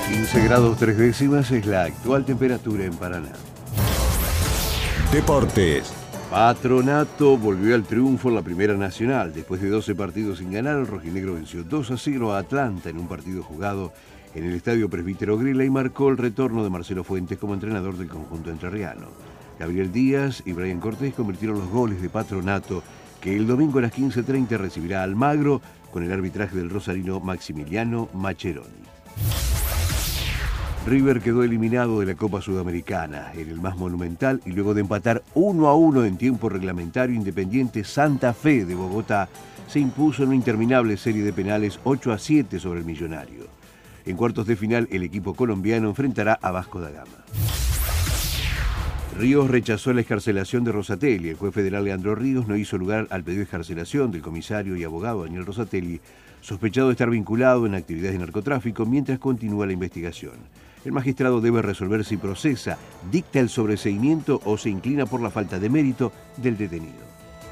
15 grados 3 décimas es la actual temperatura en Paraná. Deportes. Patronato volvió al triunfo en la Primera Nacional. Después de 12 partidos sin ganar, el rojinegro venció 2-0 a Atlanta en un partido jugado en el Estadio Presbítero Grela y marcó el retorno de Marcelo Fuentes como entrenador del conjunto entrerriano. Gabriel Díaz y Brian Cortés convirtieron los goles de Patronato, que el domingo a las 15:30 recibirá a Almagro con el arbitraje del rosarino Maximiliano Macheroni. River quedó eliminado de la Copa Sudamericana en el más monumental y luego de empatar 1-1 en tiempo reglamentario, Independiente Santa Fe de Bogotá se impuso en una interminable serie de penales 8-7 sobre el Millonario. En cuartos de final, el equipo colombiano enfrentará a Vasco da Gama. Ríos rechazó la excarcelación de Rosatelli. El juez federal Leandro Ríos no hizo lugar al pedido de excarcelación del comisario y abogado Daniel Rosatelli, sospechado de estar vinculado en actividades de narcotráfico mientras continúa la investigación. El magistrado debe resolver si procesa, dicta el sobreseimiento o se inclina por la falta de mérito del detenido.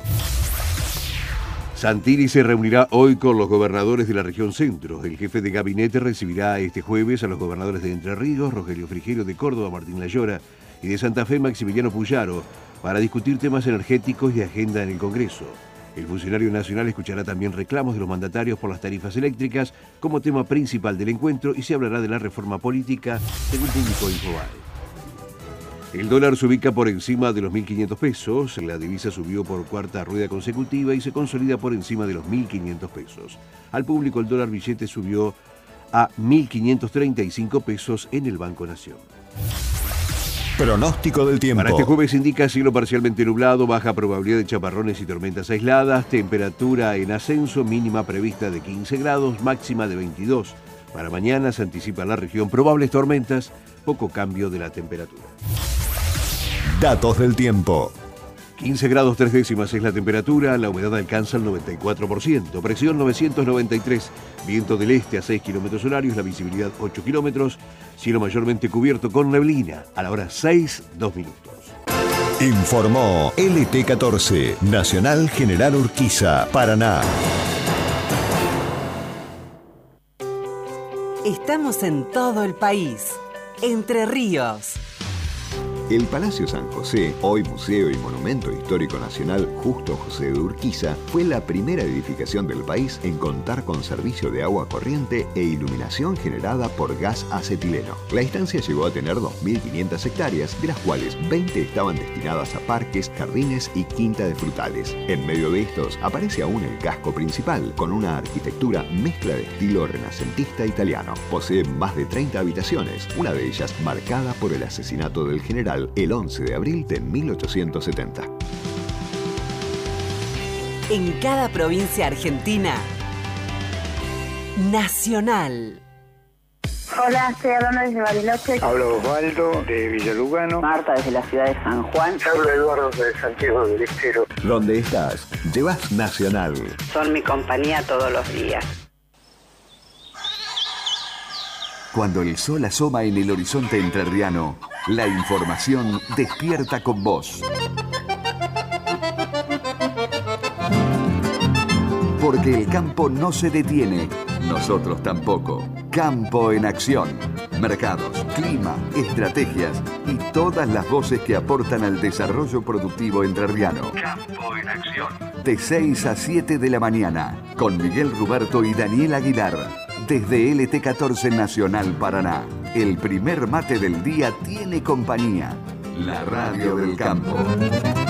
Santilli se reunirá hoy con los gobernadores de la región centro. El jefe de gabinete recibirá este jueves a los gobernadores de Entre Ríos, Rogelio Frigerio, de Córdoba, Martín Layora, y de Santa Fe, Maximiliano Puyaro, para discutir temas energéticos y agenda en el Congreso. El funcionario nacional escuchará también reclamos de los mandatarios por las tarifas eléctricas como tema principal del encuentro y se hablará de la reforma política, según publicó Infobae. El dólar se ubica por encima de los 1.500 pesos, la divisa subió por cuarta rueda consecutiva y se consolida por encima de los 1.500 pesos. Al público el dólar billete subió a 1.535 pesos en el Banco Nación. Pronóstico del tiempo. Para este jueves indica cielo parcialmente nublado, baja probabilidad de chaparrones y tormentas aisladas, temperatura en ascenso, mínima prevista de 15 grados, máxima de 22. Para mañana se anticipa en la región probables tormentas, poco cambio de la temperatura. Datos del tiempo. 15 grados 3 décimas es la temperatura, la humedad alcanza el 94%, presión 993, viento del este a 6 kilómetros horarios, la visibilidad 8 kilómetros, cielo mayormente cubierto con neblina, a la hora 6:02. Informó LT14, Nacional General Urquiza, Paraná. Estamos en todo el país. Entre Ríos. El Palacio San José, hoy Museo y Monumento Histórico Nacional Justo José de Urquiza, fue la primera edificación del país en contar con servicio de agua corriente e iluminación generada por gas acetileno. La instancia llegó a tener 2.500 hectáreas, de las cuales 20 estaban destinadas a parques, jardines y quinta de frutales. En medio de estos aparece aún el casco principal, con una arquitectura mezcla de estilo renacentista italiano. Posee más de 30 habitaciones, una de ellas marcada por el asesinato del general el 11 de abril de 1870. En cada provincia argentina, Nacional. Hola, estoy hablando desde Bariloche. Hablo Osvaldo de Villalugano. Marta desde la ciudad de San Juan. Hablo Eduardo de Santiago del Estero. Donde estás, llevas Nacional. Son mi compañía todos los días. Cuando el sol asoma en el horizonte entrerriano, la información despierta con vos. Porque el campo no se detiene, nosotros tampoco. Campo en acción. Mercados, clima, estrategias y todas las voces que aportan al desarrollo productivo entrerriano. Campo en acción. De 6 a 7 de la mañana, con Miguel Ruberto y Daniel Aguilar. Desde LT14 Nacional Paraná, el primer mate del día tiene compañía. La radio del campo.